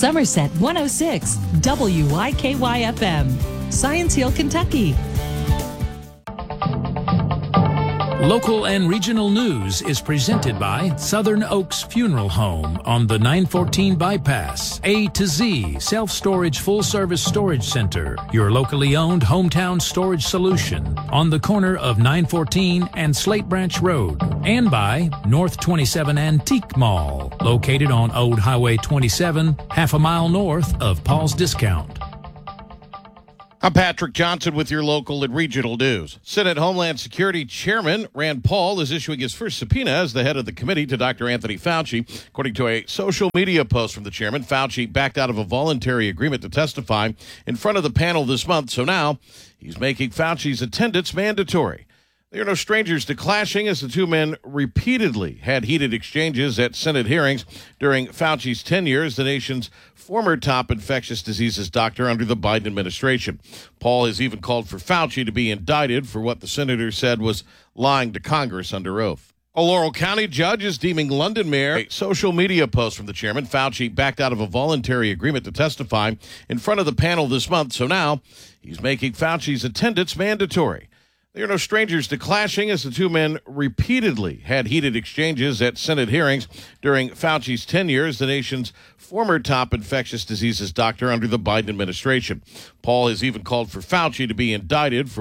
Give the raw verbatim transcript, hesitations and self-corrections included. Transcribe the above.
Somerset one oh six, W Y K Y F M. Science Hill, Kentucky. Local and regional news is presented by Southern Oaks Funeral Home on the nine fourteen bypass. A to Z Self-Storage Full-Service Storage Center, your locally owned hometown storage solution on the corner of nine fourteen and Slate Branch Road. And by North twenty-seven Antique Mall, located on Old Highway twenty-seven, half a mile north of Paul's Discount. I'm Patrick Johnson with your local and regional news. Senate Homeland Security Chairman Rand Paul is issuing his first subpoena as the head of the committee to Doctor Anthony Fauci. According to a social media post from the chairman, Fauci backed out of a voluntary agreement to testify in front of the panel this month, so now he's making Fauci's attendance mandatory. They are no strangers to clashing, as the two men repeatedly had heated exchanges at Senate hearings during Fauci's tenure as the nation's former top infectious diseases doctor under the Biden administration. Paul has even called for Fauci to be indicted for what the senator said was lying to Congress under oath. A Laurel County judge is deeming London Mayor. A social media post from the chairman, Fauci backed out of a voluntary agreement to testify in front of the panel this month, so now he's making Fauci's attendance mandatory. They are no strangers to clashing, as the two men repeatedly had heated exchanges at Senate hearings during Fauci's tenure as the nation's former top infectious diseases doctor under the Biden administration. Paul has even called for Fauci to be indicted for